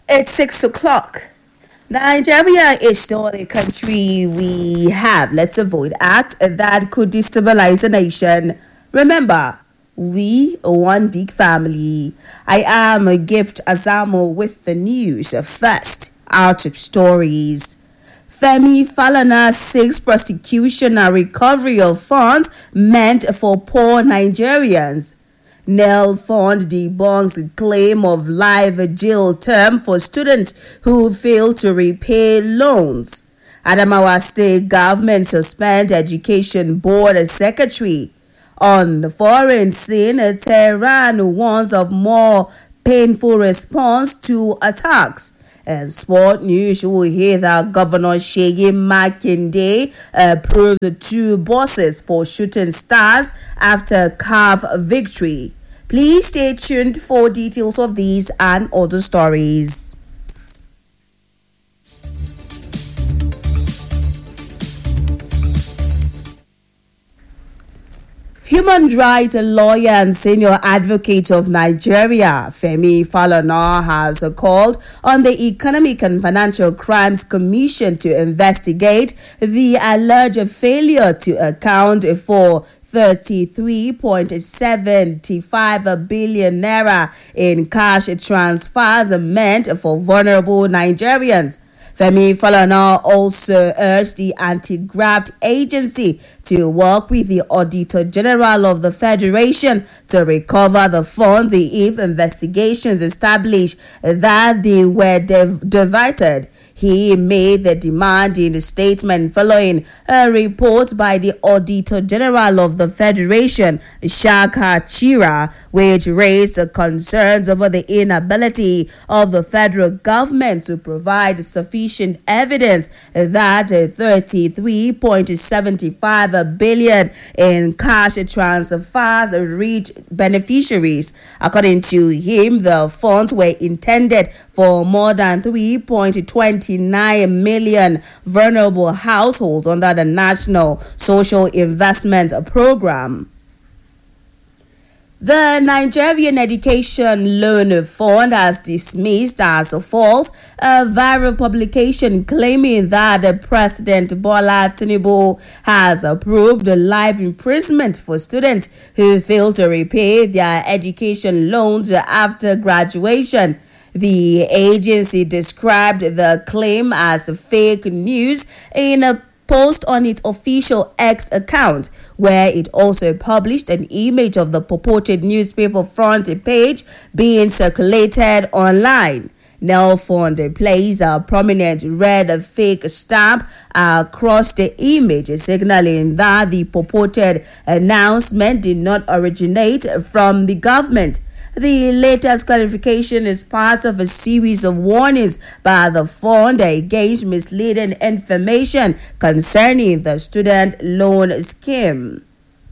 It's 6 o'clock. Nigeria is not a country we have. Let's avoid act that could destabilize the nation. Remember, we are one big family. I am a Gift Azamo with the news. First, our top stories. Femi Falana seeks prosecution and recovery of funds meant for poor Nigerians. Nel Fund debunks claim of live jail term for students who fail to repay loans. Adamawa State Government suspend Education Board Secretary. On the foreign scene, Tehran warns of more painful response to attacks. And sport news, you will hear that Governor Seyi Makinde approved the two bosses for Shooting Stars after CAF victory. Please stay tuned for details of these and other stories. Human rights lawyer and senior advocate of Nigeria, Femi Falana, has called on the Economic and Financial Crimes Commission to investigate the alleged failure to account for 33.75 billion naira in cash transfers meant for vulnerable Nigerians. Femi Falana also urged the anti-graft agency to work with the Auditor General of the Federation to recover the funds if investigations establish that they were diverted. He made the demand in a statement following a report by the Auditor General of the Federation, Shaka Chira, which raised concerns over the inability of the federal government to provide sufficient evidence that 33.75 billion in cash transfers reached beneficiaries. According to him, the funds were intended for more than 3.29 million vulnerable households under the National Social Investment Program. The Nigerian Education Loan Fund has dismissed as false a viral publication claiming that President Bola Tinubu has approved life imprisonment for students who fail to repay their education loans after graduation. The agency described the claim as fake news in a post on its official X account, where it also published an image of the purported newspaper front page being circulated online. Nel Fund placed a prominent red fake stamp across the image, signaling that the purported announcement did not originate from the government. The latest clarification is part of a series of warnings by the fund against misleading information concerning the student loan scheme.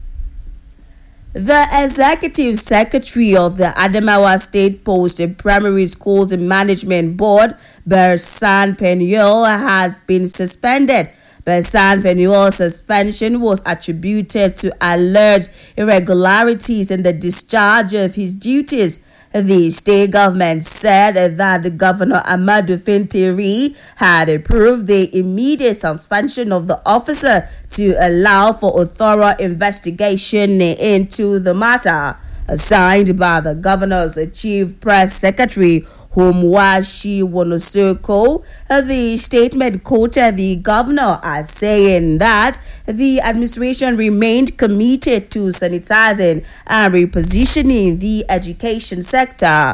The executive secretary of the Adamawa State Post Primary Schools Management Board, Bersan Penuel, has been suspended. Bersan Penuel's suspension was attributed to alleged irregularities in the discharge of his duties. The state government said that Governor Amadou Fintiri had approved the immediate suspension of the officer to allow for a thorough investigation into the matter. Signed by the governor's chief press secretary, Humwashi Wonosoko, the statement quoted the governor as saying that the administration remained committed to sanitizing and repositioning the education sector.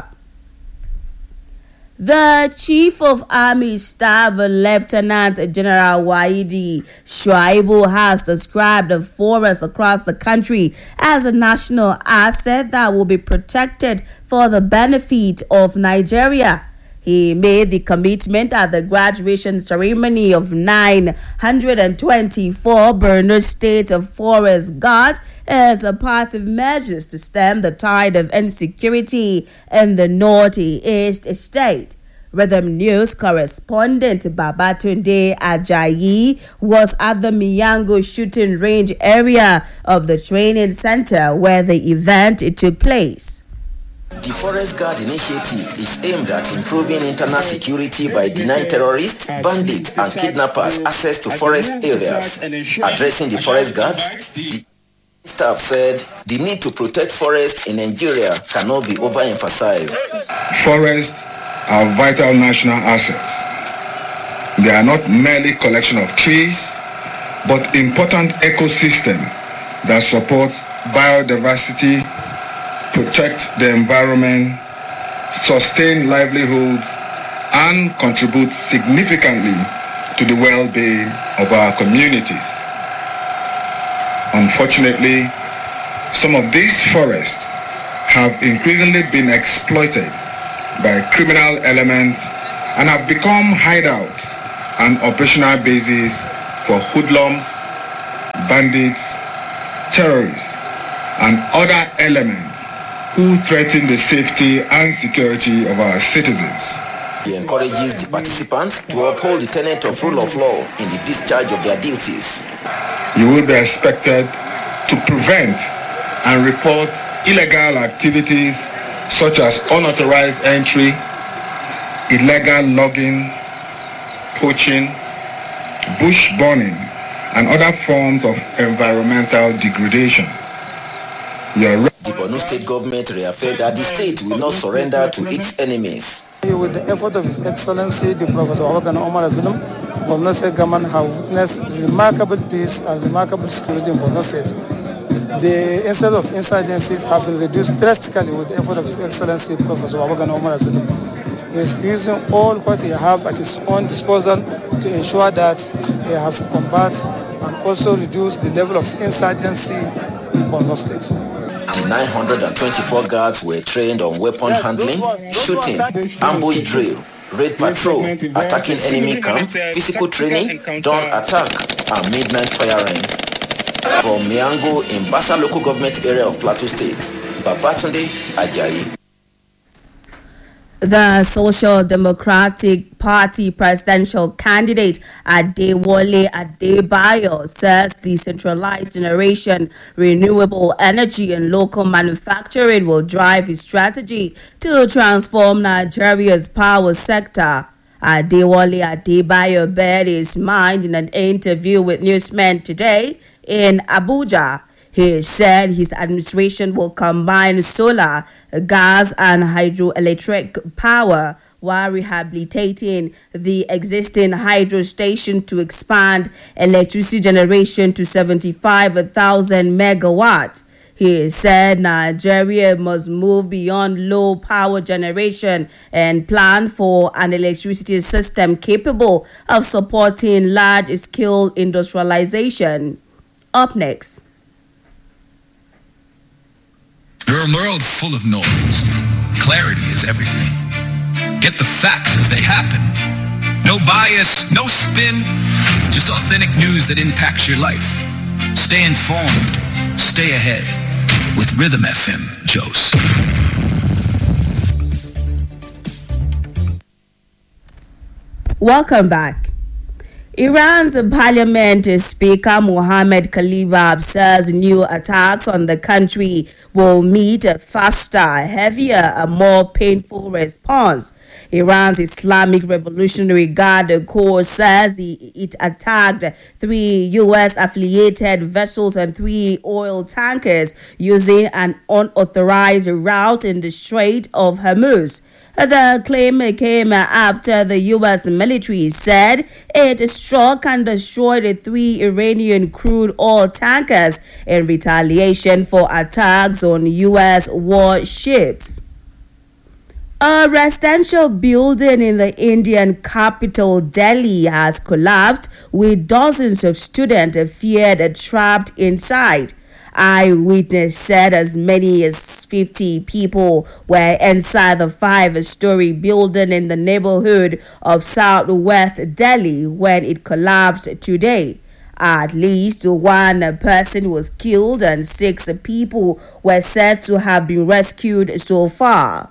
The Chief of Army Staff, Lieutenant General Waidi Shuaibu, has described the forests across the country as a national asset that will be protected for the benefit of Nigeria. He made the commitment at the graduation ceremony of 924 Borno State Forest Guards as a part of measures to stem the tide of insecurity in the northeast state. Rhythm News correspondent Babatunde Ajayi was at the Miyango shooting range area of the training center where the event took place. The Forest Guard initiative is aimed at improving internal security by denying terrorists, bandits, and kidnappers access to forest areas. Addressing the Forest Guards, the staff said the need to protect forests in Nigeria cannot be overemphasized. Forests are vital national assets. They are not merely collection of trees, but important ecosystem that supports biodiversity, protect the environment, sustain livelihoods, and contribute significantly to the well-being of our communities. Unfortunately, some of these forests have increasingly been exploited by criminal elements and have become hideouts and operational bases for hoodlums, bandits, terrorists, and other elements who threaten the safety and security of our citizens. He encourages the participants to uphold the tenet of rule of law in the discharge of their duties. You will be expected to prevent and report illegal activities such as unauthorized entry, illegal logging, poaching, bush burning, and other forms of environmental degradation. The Borno State government reaffirmed that the state will not surrender to its enemies. With the effort of His Excellency, the Prophet Omar Azulum, Borno State government have witnessed remarkable peace and remarkable security in Borno State. The incidence of insurgencies have been reduced drastically with the effort of His Excellency, Professor Omar Azulum. He is using all what he has at his own disposal to ensure that he have combat and also reduce the level of insurgency in Borno State. The 924 guards were trained on weapon handling, shooting, ambush drill, raid patrol, attacking enemy camp, physical training, dawn attack, and midnight firing. From Miango in Basa local government area of Plateau State, Babatunde Ajayi. The Social Democratic Party presidential candidate Adewale Adebayo says decentralized generation, renewable energy and local manufacturing will drive his strategy to transform Nigeria's power sector. Adewale Adebayo bared his mind in an interview with Newsmen today in Abuja. He said his administration will combine solar, gas, and hydroelectric power while rehabilitating the existing hydro station to expand electricity generation to 75,000 megawatts. He said Nigeria must move beyond low power generation and plan for an electricity system capable of supporting large-scale industrialization. Up next. You're a world full of noise. Clarity is everything. Get the facts as they happen. No bias, no spin, just authentic news that impacts your life. Stay informed, stay ahead with Rhythm FM, Jos. Welcome back. Iran's parliament speaker Mohammad Khalibab says new attacks on the country will meet a faster, heavier, and more painful response. Iran's Islamic Revolutionary Guard Corps says it attacked 3 U.S.-affiliated vessels and 3 oil tankers using an unauthorized route in the Strait of Hormuz. The claim came after the U.S. military said it struck and destroyed 3 Iranian crude oil tankers in retaliation for attacks on U.S. warships. A residential building in the Indian capital Delhi has collapsed with dozens of students feared trapped inside. Eyewitness said as many as 50 people were inside the 5-story building in the neighborhood of southwest Delhi when it collapsed today. At least 1 person was killed and 6 people were said to have been rescued so far.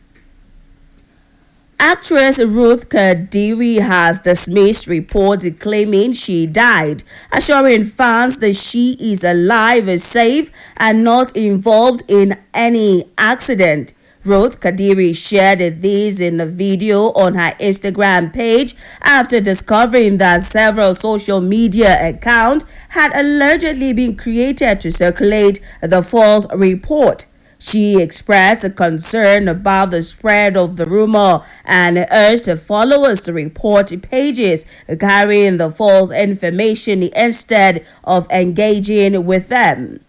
Actress Ruth Kadiri has dismissed reports claiming she died, assuring fans that she is alive, safe, and not involved in any accident. Ruth Kadiri shared these in a video on her Instagram page after discovering that several social media accounts had allegedly been created to circulate the false report. She expressed a concern about the spread of the rumor and urged her followers to report pages carrying the false information instead of engaging with them.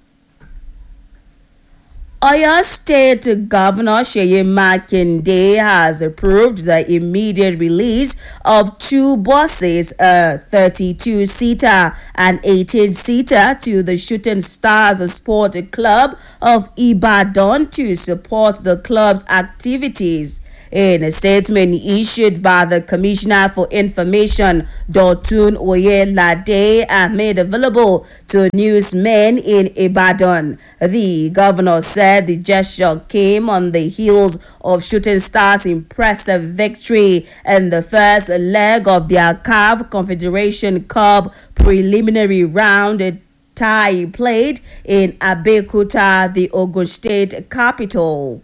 Oyo State Governor Seyi Makinde has approved the immediate release of 2 buses, a 32-seater and 18-seater, to the Shooting Stars Sport Club of Ibadan to support the club's activities. In a statement issued by the Commissioner for Information, Dotun Oyelade, and made available to newsmen in Ibadan, the governor said the gesture came on the heels of Shooting Stars' impressive victory in the first leg of their CAF Confederation Cup preliminary round tie played in Abeokuta, the Ogun State capital.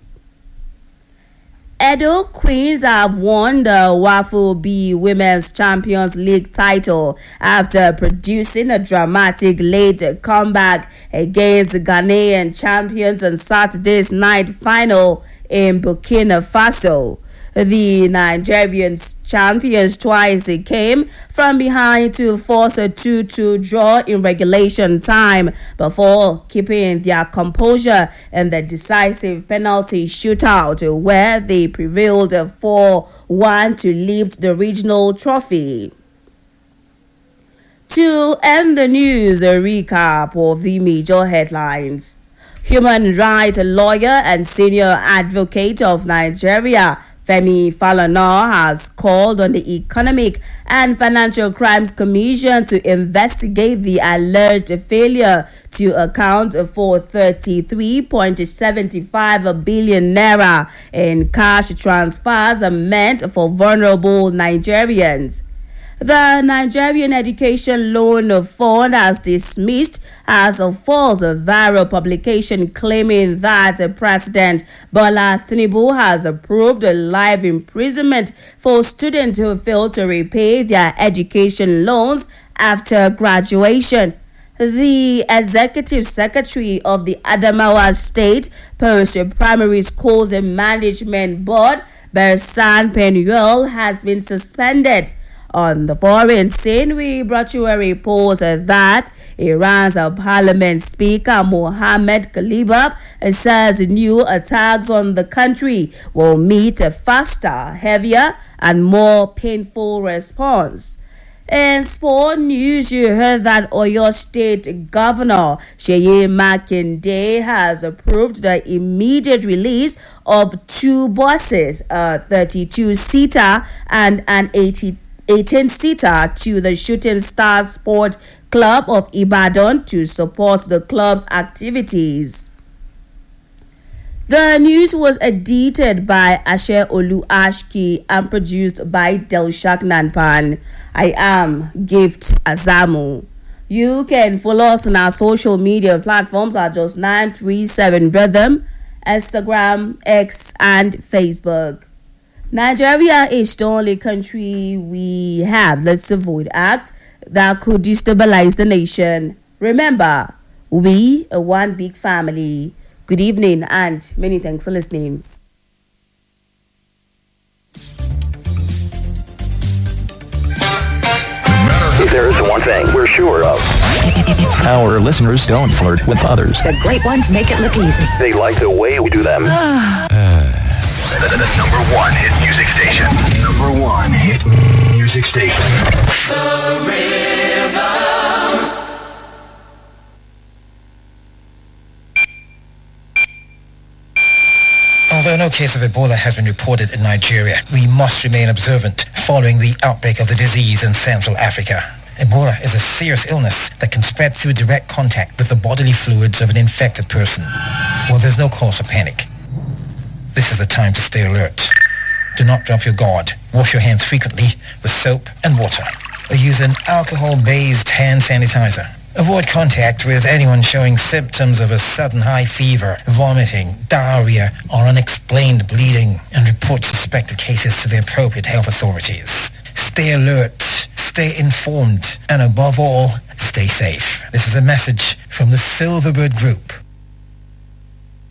Edo Queens have won the Waffle B Women's Champions League title after producing a dramatic late comeback against Ghanaian champions in Saturday's night final in Burkina Faso. The Nigerian champions twice came from behind to force a 2-2 draw in regulation time before keeping their composure in the decisive penalty shootout, where they prevailed 4-1 to lift the regional trophy. To end the news, a recap of the major headlines. Human rights lawyer and senior advocate of Nigeria, Femi Falana, has called on the Economic and Financial Crimes Commission to investigate the alleged failure to account for 33.75 billion naira in cash transfers meant for vulnerable Nigerians. The Nigerian Education Loan Fund has dismissed as a false viral publication claiming that President Bola Tinubu has approved a life imprisonment for students who fail to repay their education loans after graduation. The Executive Secretary of the Adamawa State Post-Primary Schools and Management Board, Bersan Penuel, has been suspended. On the foreign scene, we brought you a report that Iran's parliament speaker Mohammed Khalibab says new attacks on the country will meet a faster, heavier, and more painful response. In sport news, you heard that Oyo State Governor Seyi Makinde has approved the immediate release of 2 buses, a 32-seater and an 18-seater, to the Shooting Stars Sport Club of Ibadan to support the club's activities. The news was edited by Ashe Olu Ashki and produced by Delshak Nanpan. I am Gift Azamu. You can follow us on our social media platforms at just 937 Rhythm, Instagram, X, and Facebook. Nigeria is the only country we have, let's avoid acts that could destabilize the nation. Remember, we are one big family. Good evening and many thanks for listening. If there is one thing we're sure of, Our listeners don't flirt with others. The great ones make it look easy. they like the way we do them. The number 1 hit music station. Number 1 hit music station. The Rhythm. Although no case of Ebola has been reported in Nigeria, we must remain observant following the outbreak of the disease in Central Africa. Ebola is a serious illness that can spread through direct contact with the bodily fluids of an infected person. Well, there's no cause for panic. This is the time to stay alert. Do not drop your guard. Wash your hands frequently with soap and water, or use an alcohol-based hand sanitizer. Avoid contact with anyone showing symptoms of a sudden high fever, vomiting, diarrhea, or unexplained bleeding, and report suspected cases to the appropriate health authorities. Stay alert, stay informed, and above all, stay safe. This is a message from the Silverbird Group.